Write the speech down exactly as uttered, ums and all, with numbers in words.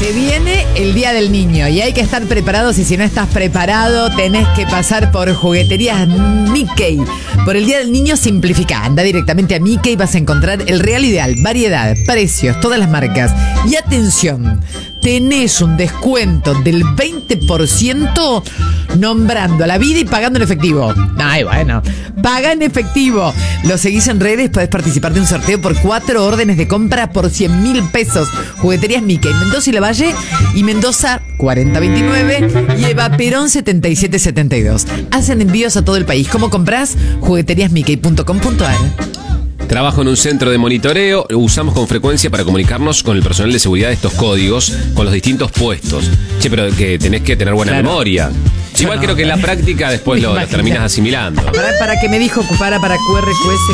Se viene el Día del Niño y hay que estar preparados, y si no estás preparado tenés que pasar por Jugueterías Mickey. Por el Día del Niño simplifica, anda directamente a Mickey, vas a encontrar el real ideal, variedad, precios, todas las marcas. Y atención, tenés un descuento del veinte por ciento nombrando a la vida y pagando en efectivo. Ay, bueno, paga en efectivo. Lo seguís en redes, podés participar de un sorteo por cuatro órdenes de compra por cien mil pesos. Jugueterías Mickey, Mendoza y Lavalle, y Mendoza cuarenta veintinueve y Eva Perón setenta y siete setenta y dos. Hacen envíos a todo el país. ¿Cómo comprás? jugueterías mickey punto com punto a r. Trabajo en un centro de monitoreo. Usamos con frecuencia para comunicarnos con el personal de seguridad estos códigos con los distintos puestos. Che, pero que tenés que tener buena Claro. memoria. Igual no, creo que en la práctica después lo, lo Imagina. terminas asimilando. Para, para que me dijo, para, para Q R Q S.